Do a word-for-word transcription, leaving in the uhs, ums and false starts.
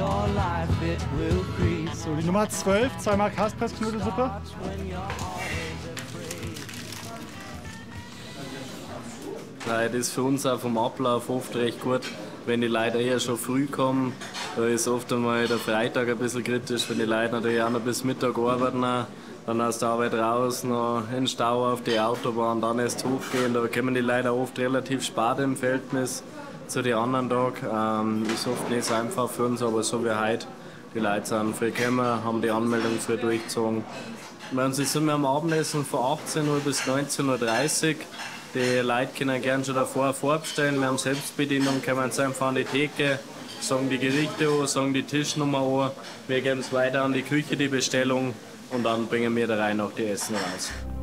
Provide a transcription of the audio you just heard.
So, die Nummer zwölf, zweimal Kaspersknudelsuppe. Das ist für uns auch vom Ablauf oft recht gut, wenn die Leute eher schon früh kommen. Da ist oft einmal der Freitag ein bisschen kritisch, wenn die Leute natürlich auch noch bis Mittag arbeiten. Dann aus der Arbeit raus, noch in den Stau auf die Autobahn, dann erst hochgehen. Da kommen die Leute oft relativ spät im Verhältnis zu den anderen Tagen. Ähm, ist oft nicht so einfach für uns, aber so wie heute. Die Leute sind früh gekommen, haben die Anmeldung früh durchgezogen. Bei uns sind wir am Abendessen von achtzehn Uhr bis neunzehn Uhr dreißig. Die Leute können gerne schon davor vorbestellen. Wir haben Selbstbedienung, kommen jetzt einfach an die Theke, sagen die Gerichte an, sagen die Tischnummer an. Wir geben es weiter an die Küche, die Bestellung, und dann bringen wir da rein auch die Essen raus.